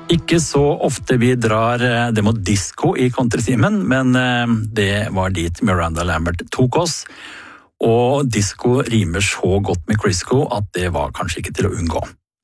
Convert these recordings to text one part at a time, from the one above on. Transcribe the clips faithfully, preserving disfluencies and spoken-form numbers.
Ikke så ofte vi drar det mot disco i countrytimen, men det var dit Miranda Lambert tok oss. Og disco rimer så godt med Crisco at det var kanskje ikke til å unngå.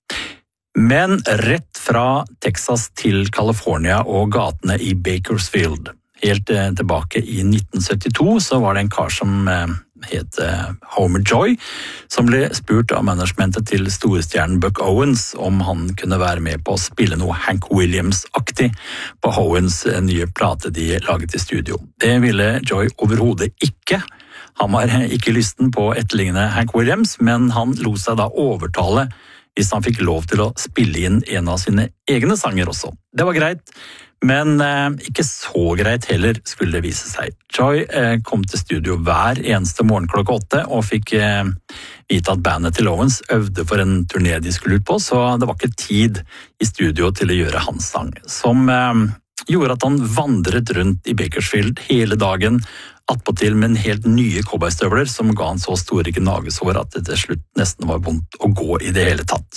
Men rett fra Texas til California og gatene i Bakersfield, helt tilbake i nitten syttito, så var det en kar som het Homer Joy, som ble spurt av managementet til storstjernen Buck Owens om han kunne være med på å spille noe Hank Williams-aktig på Owens nye plate de laget i studio. Det ville Joy overhodet ikke. Han var ikke lysten på å etterligne Hank Williams, men han lo seg da overtale hvis han fikk lov til å spille inn en av sine egne sanger også. Det var greit, men eh, ikke så greit heller skulle det vise seg. Joy eh, kom til studio hver eneste morgen klokka åtte og fikk eh, vite at bandet til Owens øvde for en turné de skulle ut på, så det var ikke tid i studio til å gjøre hans sang, som eh, gjorde at han vandret rundt i Bakersfield hele dagen, attpåtil med en helt nye cowboystøvler som ga han så store gnagesår at det til slutt nesten var vondt å gå i det hele tatt.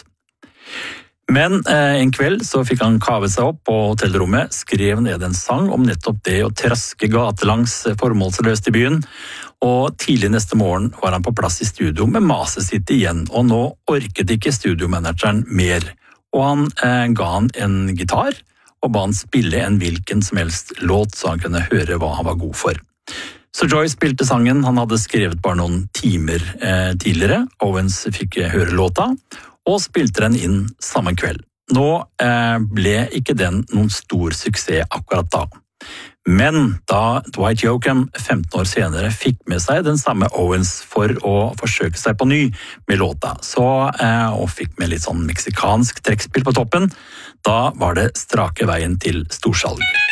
Men eh, en kveld så fikk han kavet seg opp på hotellrommet, skrev ned en sang om nettopp det å traske gatelangs formålsløst i byen, og tidlig neste morgen var han på plass i studio med maset sitt igjen, og nå orket ikke studiomanageren mer, og han eh, ga han en gitar og ba han spille en hvilken som helst låt så han kunne høre hva han var god for. Så Joy spilte sangen han hadde skrevet bare noen timer eh, tidligere. Owens fikk høre låta, og spilte den inn samme kveld. Nå eh, ble ikke den noen stor suksess akkurat da. Men da Dwight Yoakam femten år senere fikk med seg den samme Owens for å forsøke seg på ny med låta, så, eh, og fikk med litt sånn meksikansk trekkspill på toppen, da var det strake veien til storsalg.